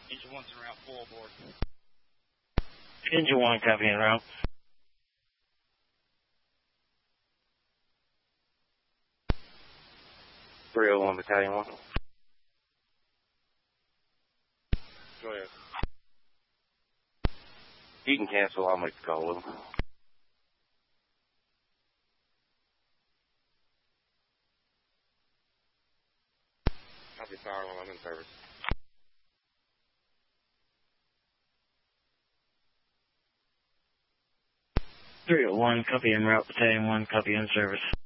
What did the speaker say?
Engine 1's en route, full aboard. Engine 1, copy en route. .301 Battalion 1. Go ahead. You can cancel, I'll make the call with them. Copy, Power 1, I'm in service. .301, copy en route, Battalion 1, copy in service.